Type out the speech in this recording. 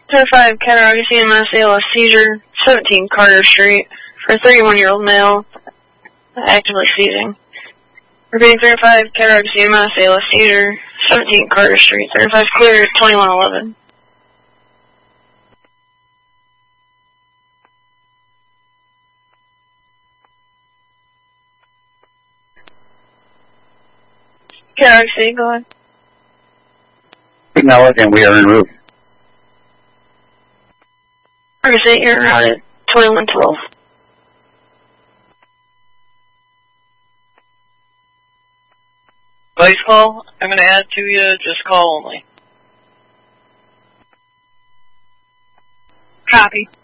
10-5, Cattaraugus EMS, ALS seizure, 17 Carter Street, for a 31-year-old male, actively seizing. Repeating 35, Cattaraugus EMS, ALS seizure, 17 Carter Street, 35 clear, 2111. Cattaraugus City, go ahead. Signal and we are en route. Cattaraugus 8, you're out at 2112. Vice call, I'm going to add to you, just call only. Copy.